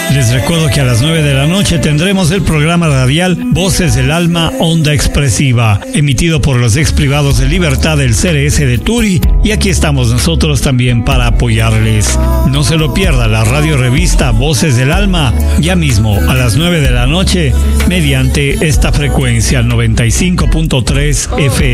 Les recuerdo que a las 9 de la noche tendremos el programa radial Voces del Alma, Onda Expresiva, emitido por los ex privados de libertad del CRS de Turi, y aquí estamos nosotros también para apoyarles. No se lo pierda la radio revista Voces del Alma, ya mismo a las 9 de la noche, mediante esta frecuencia 95.3 FM.